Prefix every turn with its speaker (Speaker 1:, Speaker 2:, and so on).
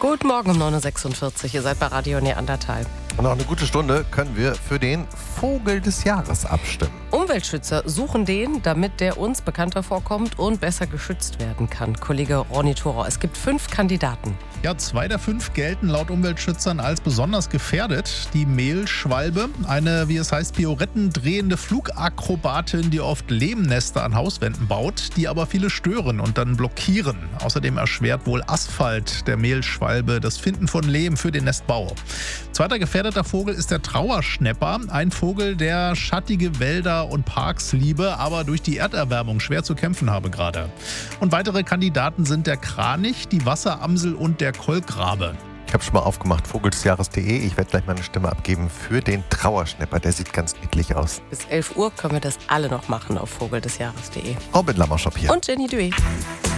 Speaker 1: Guten Morgen um 9.46 Uhr, ihr seid bei Radio Neandertal.
Speaker 2: Und noch eine gute Stunde können wir für den Vogel des Jahres abstimmen.
Speaker 1: Umweltschützer suchen den, damit der uns bekannter vorkommt und besser geschützt werden kann. Kollege Ronny Thorau, es gibt 5 Kandidaten.
Speaker 3: Ja, 2 der 5 gelten laut Umweltschützern als besonders gefährdet. Die Mehlschwalbe, eine, wie es heißt, pirouettendrehende Flugakrobatin, die oft Lehmnester an Hauswänden baut, die aber viele stören und dann blockieren. Außerdem erschwert wohl Asphalt der Mehlschwalbe das Finden von Lehm für den Nestbau. Zweiter gefährdeter Vogel ist der Trauerschnäpper, ein Vogel, der schattige Wälder und Parks liebe, aber durch die Erderwärmung schwer zu kämpfen habe gerade. Und weitere Kandidaten sind der Kranich, die Wasseramsel und der Kolkrabe.
Speaker 2: Ich habe schon mal aufgemacht, vogelsjahres.de. Ich werde gleich meine Stimme abgeben für den Trauerschnäpper. Der sieht ganz niedlich aus.
Speaker 1: Bis 11 Uhr können wir das alle noch machen auf vogeldesjahres.de.
Speaker 2: Robin Lammerschop hier.
Speaker 1: Und Jenny Duet.